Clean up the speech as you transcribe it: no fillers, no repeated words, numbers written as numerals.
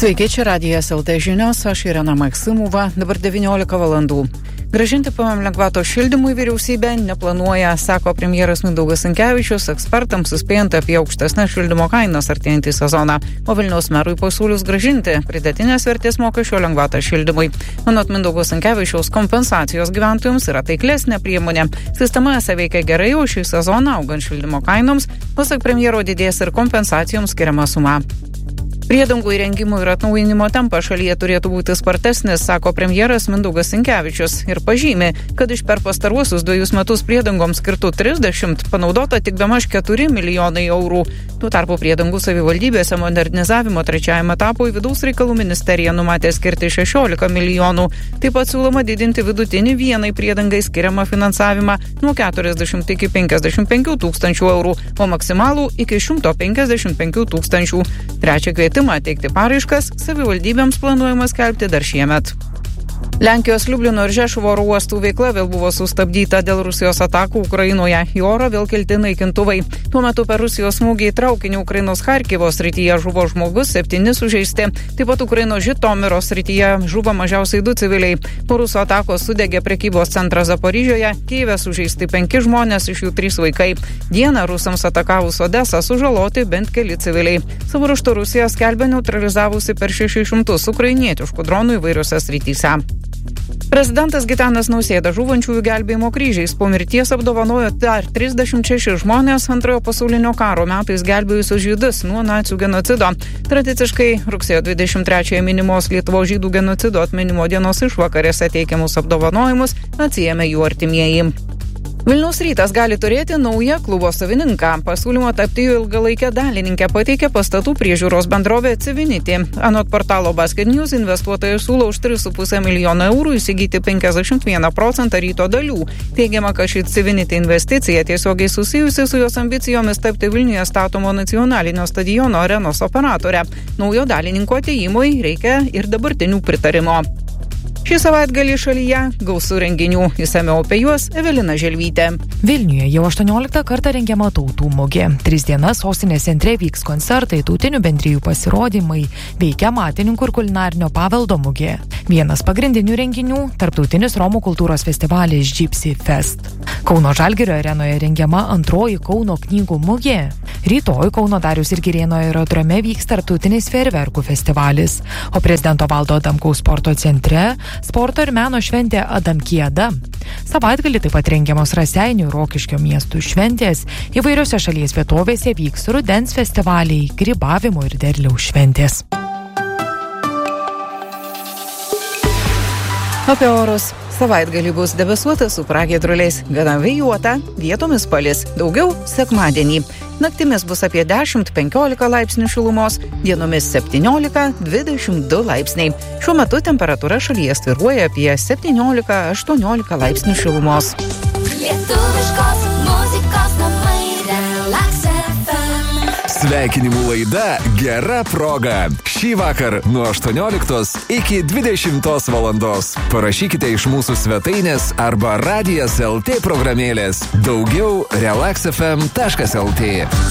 Sveiki, čia Radijas LT žinios, aš Irena Maksimova, dabar 19 valandų. Grąžinti PVM lengvatos šildymui vyriausybė neplanuoja, sako premjeras Mindaugas Sinkevičius, ekspertams įspėjant apie aukštesnės šildymo kainas artėjantį sezoną, o Vilniaus merui pasiūlius grąžinti pridėtinės vertės mokesčio lengvatą šildymui. Anot Mindaugo Sinkevičiaus, kompensacijos gyventojams yra taiklesnė priemonė. Sistema veikia gerai, o šį sezoną augant šildymo kainoms, pasak premjero, didės ir kompensacijoms skiriama suma. Priedangų įrengimų ir atnaujinimo tempas šalyje turėtų būti spartesnis, sako premjeras Mindaugas Sinkevičius ir pažymi, kad iš per pastaruosius 2 metus priedangoms skirtų 30 panaudota tik bemaž 4 milijonai eurų. Tuo tarpu priedangų savivaldybėse modernizavimo 3 etapui Vidaus reikalų ministerija numatė skirti 16 milijonų. Taip pat siūloma didinti vidutinį vienai priedangai skiriamą finansavimą nuo 40 iki 55 tūkstančių eurų, o maksimalų iki 155 tūkstančių. Trečią kvietimą teikti paraiškas savivaldybėms planuojama skelbti dar šiemet. Lenkijos Liublino ir Žešuvo oro uostų veikla vėl buvo sustabdyta dėl Rusijos atakų Ukrainoje. Į orą vėl kelti naikintuvai. Tuo metu per Rusijos smūgį į traukinį Ukrainos Charkivo srityje žuvo žmogus, 7 sužeisti. Taip pat Ukrainos Žitomiro srityje žuvo mažiausiai 2 civiliai. Po Rusų atakos sudegė prekybos centras Zaporižioje. Kijeve sužeisti 5 žmonės, iš jų 3 vaikai. Dieną rusams atakavus Odesą sužaloti bent keli civiliai. Savo ruožtu Rusija skelbia neutralizavusi per 600 ukrainietiškų dronų įvairiose srityse. Prezidentas Gitanas Nausėda žūvančiųjų gelbėjimo kryžiais po mirties apdovanojo dar 36 žmonės Antrojo pasaulinio karo metais gelbėjusius žydus nuo nacių genocido. Tradiciškai rugsėjo 23 minimos Lietuvos žydų genocido atminimo dienos išvakarėse teikiamus apdovanojimus atsiėmė jų artimieji. Vilniaus Rytas gali turėti naują klubo savininką. Pasiūlymą tapti jų ilgalaikę dalininkę pateikė pastatų priežiūros bendrovė Civinity. Anot portalo Basket News investuotojai siūlo už 3,5 milijono eurų įsigyti 51% Ryto dalių. Teigiama, kad ši Civinity investicija tiesiogiai susijusi su jos ambicijomis tapti Vilniuje statomo nacionalinio stadiono arenos operatore. Naujo dalininko atėjimui reikia ir dabartinių pritarimo. Šį savaitgalį šalyje gausų renginių, išsamiau apie juos Evelina Želvytė. Vilniuje jau 18 kartą rengiama tautų mugė. 3 dienas sostinės centre vyks koncertai, tautinių bendrijų pasirodymai, veikia amatininkų ir kulinarinio paveldo mugė. Vienas pagrindinių renginių – tarptautinis Romų kultūros festivalis Gypsy Fest. Kauno Žalgirio arenoje rengiama antroji Kauno knygų mugė. Rytoj Kauno Dariaus ir Girėno aerodrome vyks tarptautinis fejerverkų festivalis, o prezidento Valdo Adamkaus sporto centre sporto ir meno šventė Adamkieda. Savaitgalį taip pat rengiamos Raseinių ir Rokiškio miestų šventės, įvairiose šalies vietovėse vyks rudens festivaliai, grybavimo ir derliaus šventės. Apie orus. Savaitgalį bus debesuota su pragiedruliais, gana vėjuota, vietomis palis, daugiau sekmadienį. Naktimis bus apie 10-15 laipsnių šilumos, dienomis 17-22 laipsniai. Šiuo metu temperatūra šalyje svyruoja apie 17-18 laipsnių šilumos. Lietuviškos muzikos namai Relax FM. Sveikinimų laida Gera proga. Šį vakar nuo 18 iki 20 valandos. Parašykite iš mūsų svetainės arba Radijas LT programėlės. Daugiau relaxfm.lt.